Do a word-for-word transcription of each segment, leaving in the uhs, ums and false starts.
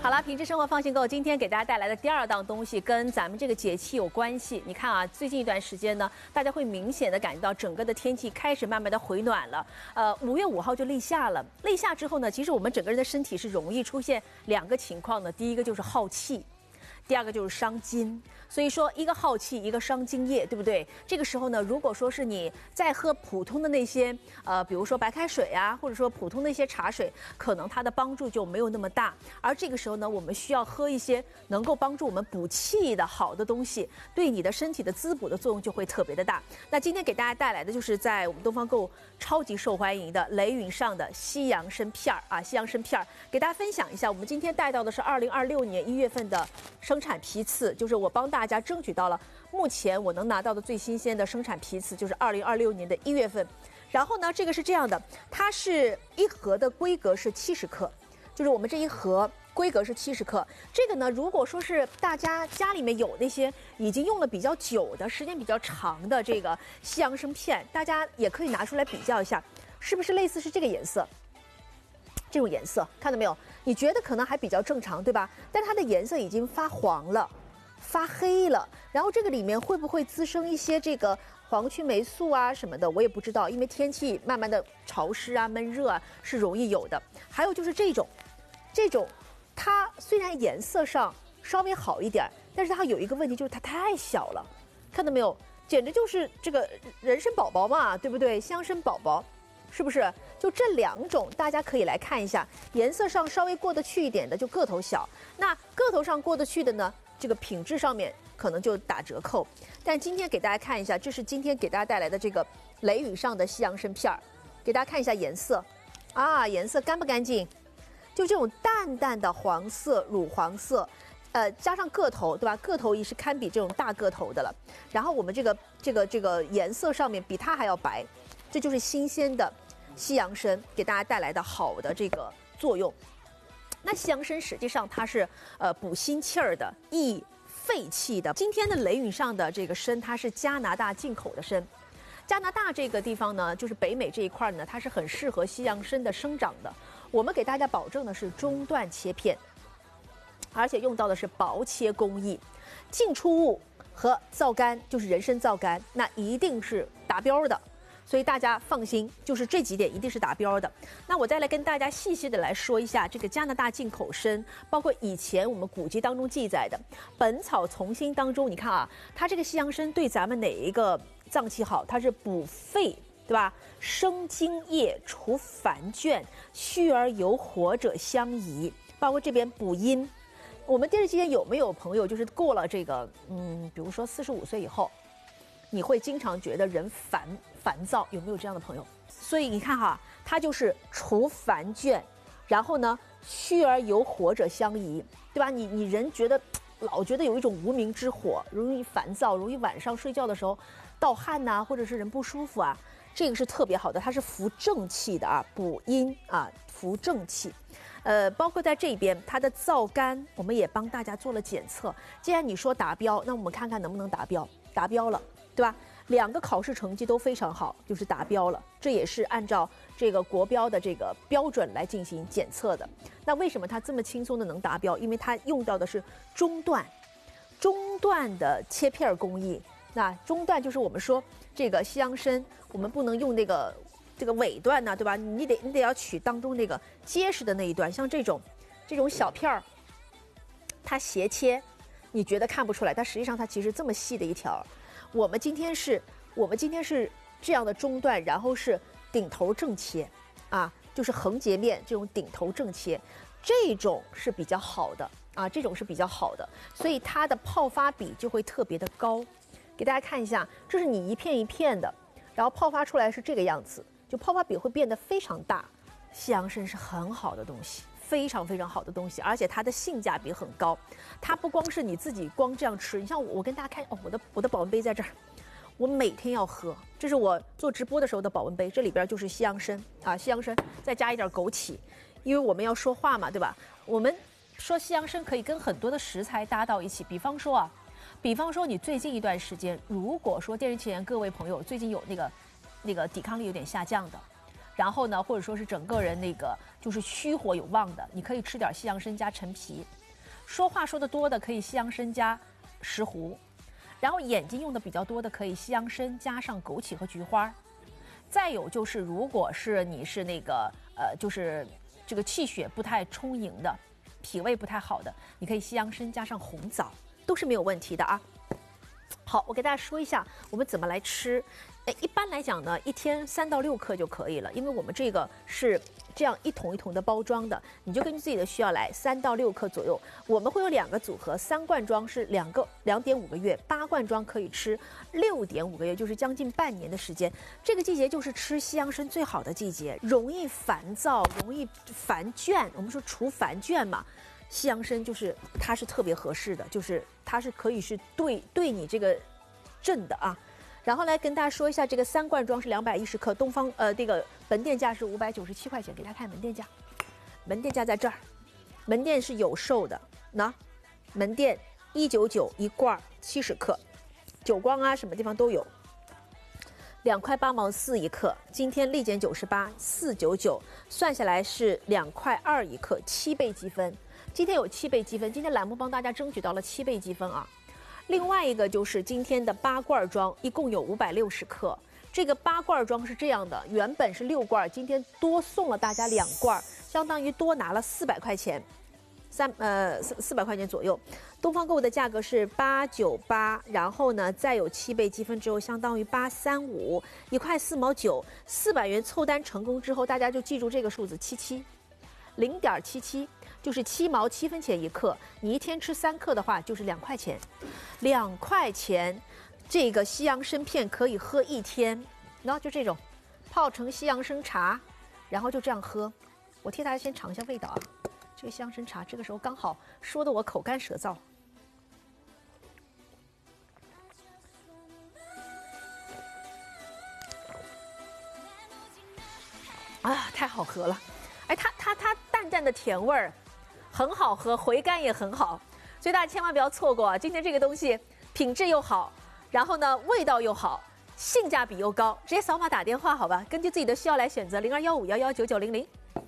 好了，品质生活放心购，今天给大家带来的第二档东西跟咱们这个节气有关系。你看啊，最近一段时间呢，大家会明显的感觉到整个的天气开始慢慢的回暖了。呃，五月五号就立夏了，立夏之后呢，其实我们整个人的身体是容易出现两个情况的，第一个就是耗气。第二个就是伤津，所以说一个耗气，一个伤津液，对不对？这个时候呢，如果说是你在喝普通的那些呃，比如说白开水啊，或者说普通的一些茶水，可能它的帮助就没有那么大。而这个时候呢，我们需要喝一些能够帮助我们补气的好的东西，对你的身体的滋补的作用就会特别的大。那今天给大家带来的就是在我们东方购超级受欢迎的雷允上的西洋参片儿啊，西洋参片儿，给大家分享一下。我们今天带到的是二零二六年一月份的生产批次，就是我帮大家争取到了目前我能拿到的最新鲜的生产批次，就是二零二六年的一月份。然后呢，这个是这样的，它是一盒的规格是七十克，就是我们这一盒规格是七十克。这个呢，如果说是大家家里面有那些已经用了比较久的、时间比较长的这个西洋参片，大家也可以拿出来比较一下，是不是类似是这个颜色？这种颜色看到没有？你觉得可能还比较正常，对吧？但它的颜色已经发黄了，发黑了。然后这个里面会不会滋生一些这个黄曲霉素啊什么的？我也不知道，因为天气慢慢的潮湿啊、闷热啊是容易有的。还有就是这种，这种它虽然颜色上稍微好一点，但是它有一个问题，就是它太小了，看到没有？简直就是这个人参宝宝嘛，对不对？西洋参宝宝。是不是？就这两种，大家可以来看一下，颜色上稍微过得去一点的，就个头小；那个头上过得去的呢，这个品质上面可能就打折扣。但今天给大家看一下，这是今天给大家带来的这个雷允上的西洋参片儿，给大家看一下颜色，啊，颜色干不干净？就这种淡淡的黄色、乳黄色。呃，加上个头，对吧？个头也是堪比这种大个头的了。然后我们这个这个这个颜色上面比它还要白，这就是新鲜的西洋参给大家带来的好的这个作用。那西洋参实际上它是呃补心气儿的，益肺气的。今天的雷允上的这个参，它是加拿大进口的参。加拿大这个地方呢，就是北美这一块呢，它是很适合西洋参的生长的。我们给大家保证的是中段切片。而且用到的是薄切工艺，进出物和皂苷就是人参皂苷，那一定是达标的，所以大家放心，就是这几点一定是达标的。那我再来跟大家细细的来说一下这个加拿大进口参，包括以前我们古籍当中记载的《本草从新》当中，你看啊，它这个西洋参对咱们哪一个脏器好？它是补肺，对吧？生津液，除烦倦，虚而有火者相宜，包括这边补阴。我们电视机前有没有朋友，就是过了这个，嗯，比如说四十五岁以后，你会经常觉得人烦烦躁，有没有这样的朋友？所以你看哈，它就是除烦倦，然后呢，虚而有火者相宜，对吧？你你人觉得老觉得有一种无名之火，容易烦躁，容易晚上睡觉的时候盗汗呐、啊，或者是人不舒服啊，这个是特别好的，它是扶正气的啊，补阴啊，扶正气。呃，包括在这边，它的皂苷我们也帮大家做了检测。既然你说达标，那我们看看能不能达标？达标了，对吧？两个考试成绩都非常好，就是达标了。这也是按照这个国标的这个标准来进行检测的。那为什么它这么轻松的能达标？因为它用到的是中段，中段的切片工艺。那中段就是我们说这个西洋参，我们不能用那个。这个尾段呢，对吧？你得你得要取当中那个结实的那一段，像这种这种小片儿，它斜切，你觉得看不出来，但实际上它其实这么细的一条。我们今天是，我们今天是这样的中段，然后是顶头正切，啊，就是横截面这种顶头正切，这种是比较好的啊，这种是比较好的，所以它的泡发比就会特别的高。给大家看一下，这是你一片一片的，然后泡发出来是这个样子。就泡发比会变得非常大，西洋参是很好的东西，非常非常好的东西，而且它的性价比很高。它不光是你自己光这样吃，你像我，我跟大家看，哦，我的我的保温杯在这儿，我每天要喝，这是我做直播的时候的保温杯，这里边就是西洋参啊，西洋参再加一点枸杞，因为我们要说话嘛，对吧？我们说西洋参可以跟很多的食材搭到一起，比方说啊，比方说你最近一段时间，如果说电视前各位朋友最近有那个。那个抵抗力有点下降的， 然后呢，或者说是整个人那个就是虚火有旺的，你可以吃点西洋参加陈皮。说话说得多的可以西洋参加石斛，然后眼睛用的比较多的可以西洋参加上枸杞和菊花。再有就是，如果是你是那个呃，就是这个气血不太充盈的，脾胃不太好的，你可以西洋参加上红枣，都是没有问题的啊。好，我给大家说一下我们怎么来吃。哎，一般来讲呢，一天三到六克就可以了，因为我们这个是这样一桶一桶的包装的，你就根据自己的需要来，三到六克左右。我们会有两个组合，三罐装是两个两点五个月，八罐装可以吃六点五个月，就是将近半年的时间。这个季节就是吃西洋参最好的季节，容易烦躁，容易烦倦。我们说除烦倦嘛。西洋参就是它是特别合适的，就是它是可以是对对你这个症的啊。然后来跟大家说一下，这个三罐装是两百一十克，东方呃这个门店价是五百九十七块钱，给大家看门店价，门店价在这儿，门店是有售的，那门店一九九一罐七十克，久光啊什么地方都有。两块八毛四一克，今天立减九十八，四九九，算下来是两块二一克，七倍积分。今天有七倍积分，今天栏目帮大家争取到了七倍积分啊。另外一个就是今天的八罐装，一共有五百六十克。这个八罐装是这样的，原本是六罐，今天多送了大家两罐，相当于多拿了四百块钱，三呃四四百块钱左右。东方购物的价格是八九八，然后呢再有七倍积分之后，相当于八三五，一块四毛九，四百元凑单成功之后，大家就记住这个数字七七，零点七七。就是七毛七分钱一克，你一天吃三克的话，就是两块钱，两块钱，这个西洋参片可以喝一天，然后就这种，泡成西洋参茶，然后就这样喝。我替大家先尝一下味道啊，这个西洋参茶这个时候刚好说的我口干舌燥。啊，太好喝了！哎，它它它淡淡的甜味儿。很好喝，回甘也很好，所以大家千万不要错过啊！今天这个东西品质又好，然后呢味道又好，性价比又高，直接扫码打电话好吧？根据自己的需要来选择零二幺五幺幺九九零零。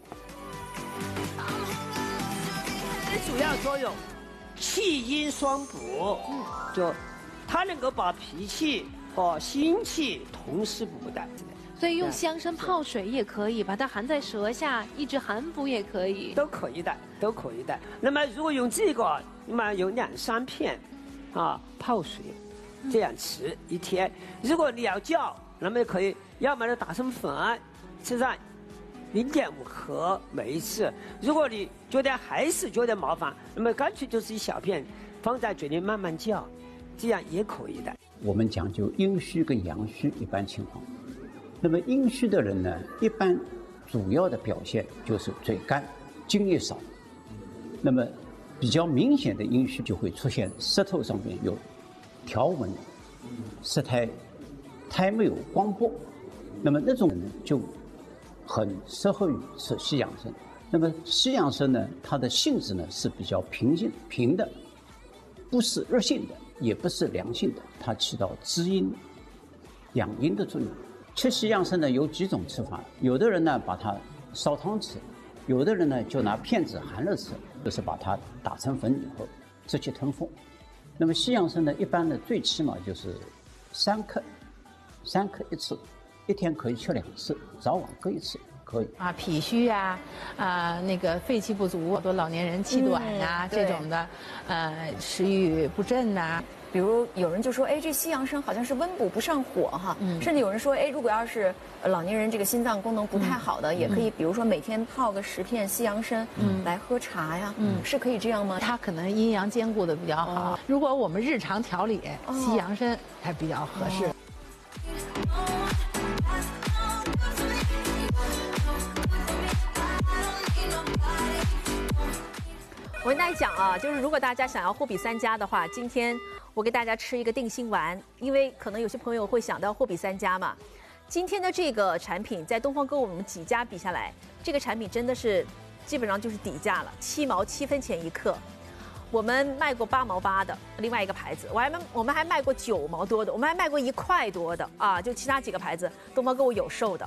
主要作用气阴双补，嗯，就它能够把脾气和心气同时补的。 所以用西洋参泡水也可以，把它含在舌下，抑制寒补也可以， 都可以的，都可以的。那么如果用这个，那么有两三片，啊，泡水，这样吃一天。如果你要叫，那么可以，要么就打成粉，吃上零点五克每一次。如果你觉得还是觉得麻烦，那么干脆就是一小片，放在嘴里慢慢叫，这样也可以的。 我们讲究阴虚跟阳虚，一般情况。那么阴虚的人呢，一般主要的表现就是嘴干、津液少。那么比较明显的阴虚就会出现舌头上面有条纹，舌苔苔没有光泽。那么那种人就很适合于吃西洋参。那么西洋参呢，它的性质呢是比较平性平的，不是热性的，也不是凉性的，它起到滋阴、养阴的作用。吃西洋参呢有几种吃法，有的人呢把它烧汤吃，有的人呢就拿片子含着吃，就是把它打成粉以后直接吞服。那么西洋参呢，一般呢最起码就是三克，三克一次，一天可以吃两次，早晚各一次。可以啊，脾虚啊，啊、呃、那个肺气不足，好多老年人气短啊、嗯、这种的，呃食欲不振呐、啊。 比如有人就说，哎，这西洋参好像是温补不上火哈，嗯、甚至有人说，哎，如果要是老年人这个心脏功能不太好的，嗯、也可以，比如说每天泡个十片西洋参，嗯，来喝茶呀，嗯，是可以这样吗？ 它可能阴阳兼顾的比较好。哦、如果我们日常调理，哦、西洋参还比较合适。哦我跟大家讲啊，就是如果大家想要货比三家的话，今天我给大家吃一个定心丸，因为可能有些朋友会想到货比三家嘛。今天的这个产品在东方购物我们几家比下来，这个产品真的是基本上就是底价了，七毛七分钱一克。我们卖过八毛八的另外一个牌子，我还卖我们还卖过九毛多的，我们还卖过一块多的啊，就其他几个牌子东方购物有售的。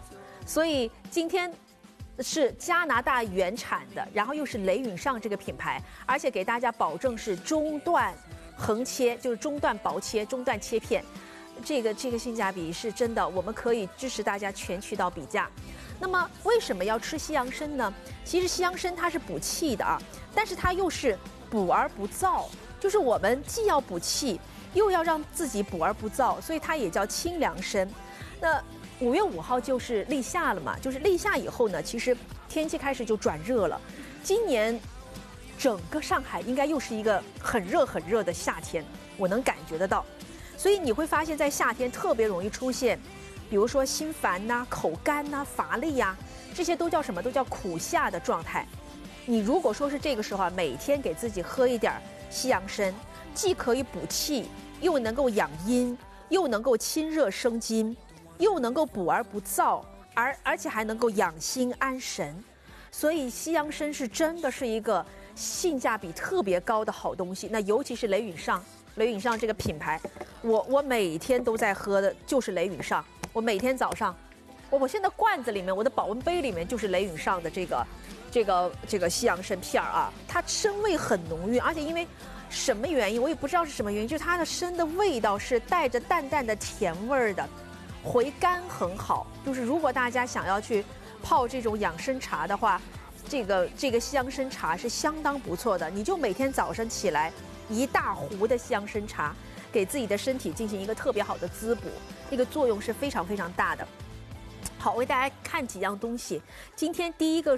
所以今天是加拿大原产的，然后又是雷允上这个品牌，而且给大家保证是中段横切，就是中段薄切、中段切片，这个这个性价比是真的，我们可以支持大家全渠道比价。那么为什么要吃西洋参呢？其实西洋参它是补气的啊，但是它又是补而不燥，就是我们既要补气，又要让自己补而不燥，所以它也叫清凉参。那五月五号就是立夏了嘛，就是立夏以后呢，其实天气开始就转热了。今年整个上海应该又是一个很热很热的夏天，我能感觉得到。所以你会发现在夏天特别容易出现，比如说心烦呐、口干呐、乏力呀、这些都叫什么？都叫苦夏的状态。你如果说是这个时候啊，每天给自己喝一点西洋参，既可以补气，又能够养阴，又能够清热生津，又能够补而不燥，而而且还能够养心安神。所以西洋参是真的是一个性价比特别高的好东西。那尤其是雷允上，雷允上这个品牌，我我每天都在喝的就是雷允上。我每天早上，我我现在罐子里面，我的保温杯里面就是雷允上的这个这个这个西洋参片儿啊，它参味很浓郁，而且因为什么原因我也不知道是什么原因，就是它的参的味道是带着淡淡的甜味儿的，回甘很好。就是如果大家想要去泡这种养生茶的话，这个这个西洋参茶是相当不错的。你就每天早上起来一大壶的西洋参茶，给自己的身体进行一个特别好的滋补，这个作用是非常非常大的。好，为大家看几样东西。今天第一个